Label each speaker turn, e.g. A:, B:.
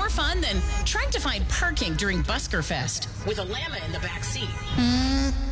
A: more fun than trying to find parking during Busker Fest with a llama in the back seat.